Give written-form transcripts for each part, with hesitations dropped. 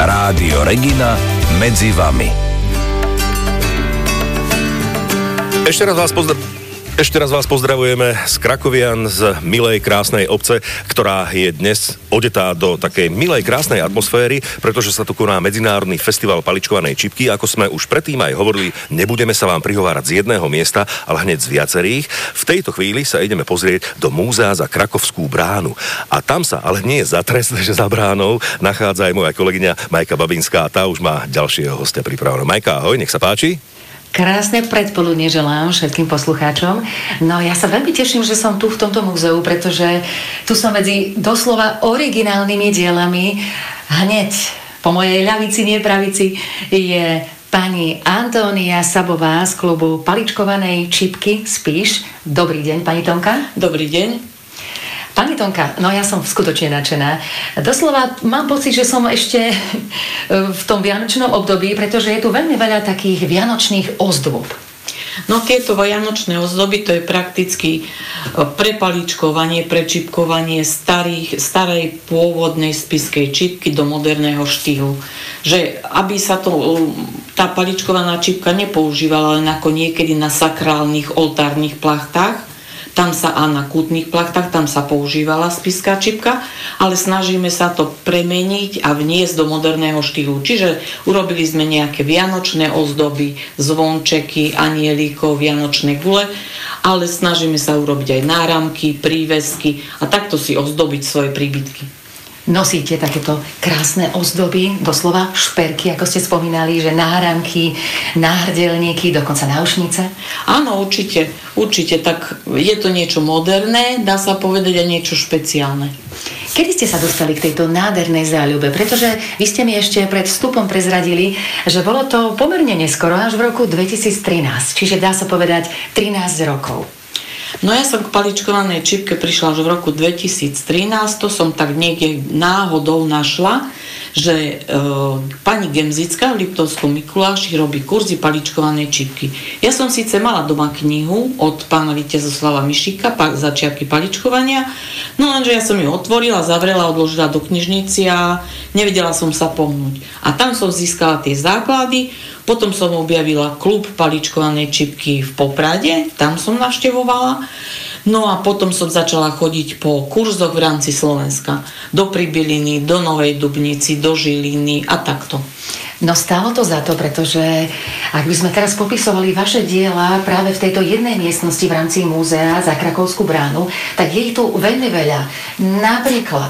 Rádio Regina medzi vami. Ešte raz vás pozdravujeme z Krakovian, z milej, krásnej obce, ktorá je dnes odetá do takej milej, krásnej atmosféry, pretože sa tu koná Medzinárodný festival paličkovanej čipky. Ako sme už predtým aj hovorili, nebudeme sa vám prihovárať z jedného miesta, ale hneď z viacerých. V tejto chvíli sa ideme pozrieť do múzea za Krakovskú bránu. A tam sa, ale nie za trest, že za bránou, nachádza aj moja kolegyňa Majka Babinská a tá už má ďalšieho hostia pripraveného. Majka, ahoj, nech sa páči. Krásne predpoludne želám všetkým poslucháčom. No ja sa veľmi teším, že som tu v tomto múzeu, pretože tu som medzi doslova originálnymi dielami. Hneď po mojej ľavici, nie pravici, je pani Antónia Sabová z klubu paličkovanej čipky Spíš. Dobrý deň, pani Tonka. Dobrý deň. Pani Tonka, no ja som skutočne nadšená. Doslova mám pocit, že som ešte v tom vianočnom období, pretože je tu veľmi veľa takých vianočných ozdôb. No tieto vianočné ozdoby, to je prakticky prepaličkovanie, prečipkovanie starej pôvodnej spišskej čipky do moderného štýlu. Že aby sa tá paličkovaná čipka nepoužívala len ako niekedy na sakrálnych oltárnych plachtách, tam sa a na kútnych plachtách, tam sa používala spišská čipka, ale snažíme sa to premeniť a vniesť do moderného štýlu. Čiže urobili sme nejaké vianočné ozdoby, zvončeky, anielíkov, vianočné gule, ale snažíme sa urobiť aj náramky, prívesky a takto si ozdobiť svoje príbytky. Nosíte takéto krásne ozdoby, doslova šperky, ako ste spomínali, že náramky, náhrdelníky, dokonca náušnice? Áno, určite, tak je to niečo moderné, dá sa povedať, a niečo špeciálne. Kedy ste sa dostali k tejto nádhernej záľube? Pretože vy ste mi ešte pred vstupom prezradili, že bolo to pomerne neskoro, až v roku 2013, čiže dá sa povedať 13 rokov. No ja som k paličkovanej čipke prišla už v roku 2013, to som tak niekde náhodou našla, že pani Gemzická v Liptovskom Mikuláši robí kurzy paličkovanej čipky. Ja som síce mala doma knihu od pána Víťazoslava Mišíka, Začiatky paličkovania, no lenže ja som ju otvorila, zavrela, odložila do knižnici a nevedela som sa pohnúť. A tam som získala tie základy. Potom som objavila klub paličkovanej čipky v Poprade, tam som navštevovala. No a potom som začala chodiť po kurzoch v rámci Slovenska. Do Pribiliny, do Novej Dubnici, do Žiliny a takto. No stálo to za to, pretože ak by sme teraz popisovali vaše diela práve v tejto jednej miestnosti v rámci múzea za Krakovskú bránu, tak je ich tu veľmi veľa. Napríklad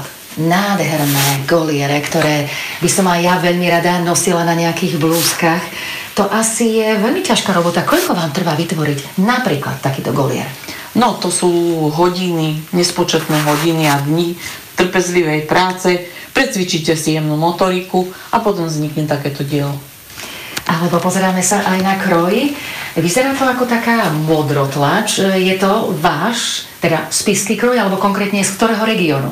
nádherné goliere, ktoré by som aj ja veľmi rada nosila na nejakých blúzkach. To asi je veľmi ťažká robota. Koľko vám trvá vytvoriť napríklad takýto golier? No to sú hodiny, nespočetné hodiny a dni trpezlivej práce. Precvičíte si jemnú motoriku a potom vznikne takéto dielo. Alebo pozeráme sa aj na kroj. Vyzerá to ako taká modrotlač. Je to váš, teda spišský kroj, alebo konkrétne z ktorého regiónu?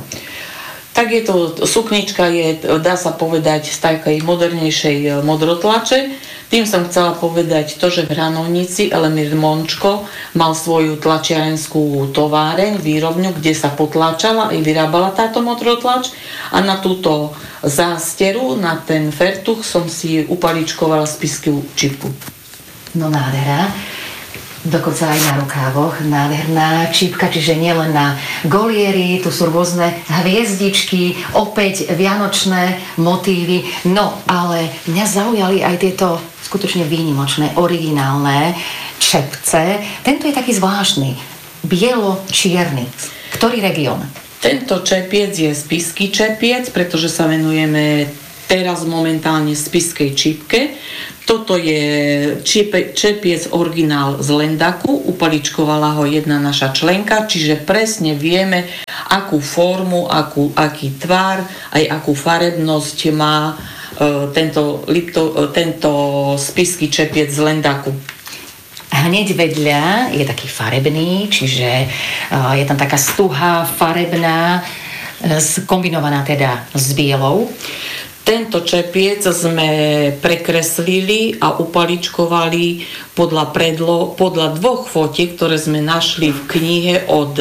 Tak je to, suknička je, dá sa povedať, z takej modernejšej modrotlače. Tým som chcela povedať to, že v Hranovnici Elemír Mončko mal svoju tlačiarenskú továreň, výrobňu, kde sa potláčala a vyrábala táto modrotlač a na túto zásteru, na ten fertuch som si upaličkovala spišskú čipku. No nádhera. Dokonca aj na rukávoch nádherná čipka, čiže nielen na golieri, tu sú rôzne hviezdičky, opäť vianočné motívy, no ale mňa zaujali aj tieto skutočne výnimočné, originálne čepce. Tento je taký zvláštny, bielo-čierny. Ktorý región? Tento čepiec je spišský čepiec, pretože sa venujeme teraz momentálne spišskej čipke. Toto je čepiec originál z Lendaku, upaličkovala ho jedna naša členka, čiže presne vieme, akú formu, aký tvar, aj akú farebnosť má tento spišský čepiec z Lendaku. Hneď vedľa je taký farebný, čiže je tam taká stuha farebná, kombinovaná teda s bielou. Tento čepiec sme prekreslili a upaličkovali podľa dvoch fotiek, ktoré sme našli v knihe od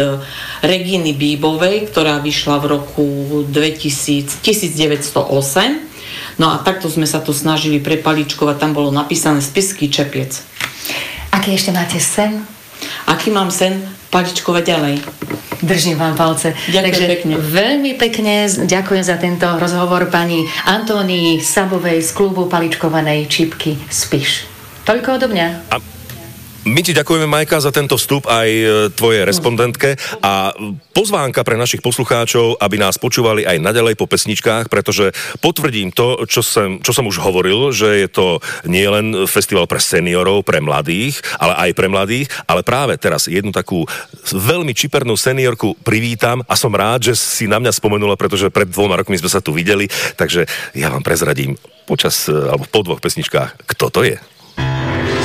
Reginy Bíbovej, ktorá vyšla v roku 1908. No a takto sme sa to snažili prepaličkovať, tam bolo napísané Spišský Čepiec. Aký ešte máte sen? Aký mám sen? Paličkovať ďalej. Držím vám palce. Ďakujem pekne. Veľmi pekne ďakujem za tento rozhovor pani Antónii Sabovej z klubu paličkovanej čipky Spiš. Toľko odo mňa. My ti ďakujeme, Majka, za tento vstup aj tvojej respondentke a pozvánka pre našich poslucháčov, aby nás počúvali aj naďalej po pesničkách, pretože potvrdím to, čo som už hovoril, že je to nie len festival pre seniorov, pre mladých, ale aj pre mladých, ale práve teraz jednu takú veľmi čipernú seniorku privítam a som rád, že si na mňa spomenula, pretože pred 2 rokmi sme sa tu videli, takže ja vám prezradím po 2 pesničkách, kto to je.